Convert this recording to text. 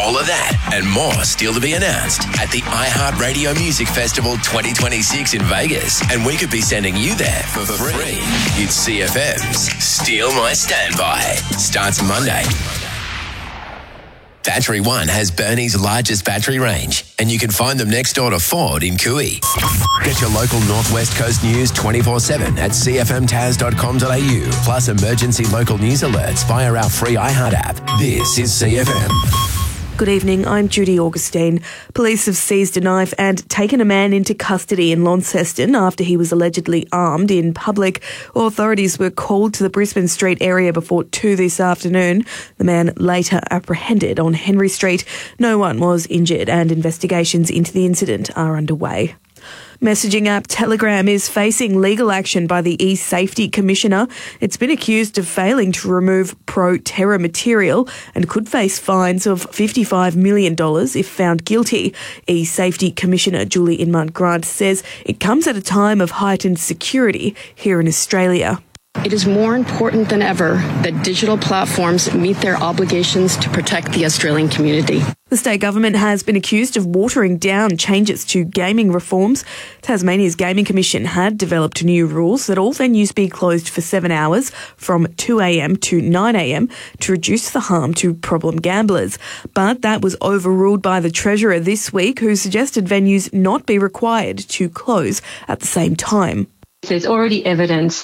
All of that and more still to be announced at the iHeartRadio Music Festival 2026 in Vegas. And we could be sending you there for free. It's CFM's Steal My Standby. Starts Monday. Battery One has Burnie's largest battery range, and you can find them next door to Ford in Cooey. Get your local Northwest Coast news 24/7 at cfmtaz.com.au, plus emergency local news alerts via our free iHeart app. This is CFM. Good evening, I'm Judy Augustine. Police have seized a knife and taken a man into custody in Launceston after he was allegedly armed in public. Authorities were called to the Brisbane Street area before 2 this afternoon. The man later apprehended on Henry Street. No one was injured and investigations into the incident are underway. Messaging app Telegram is facing legal action by the e-Safety Commissioner. It's been accused of failing to remove pro-terror material and could face fines of $55 million if found guilty. E-Safety Commissioner Julie Inman-Grant says it comes at a time of heightened security here in Australia. It is more important than ever that digital platforms meet their obligations to protect the Australian community. The state government has been accused of watering down changes to gaming reforms. Tasmania's Gaming Commission had developed new rules that all venues be closed for 7 hours from 2 a.m. to 9 a.m. to reduce the harm to problem gamblers. But that was overruled by the Treasurer this week, who suggested venues not be required to close at the same time. There's already evidence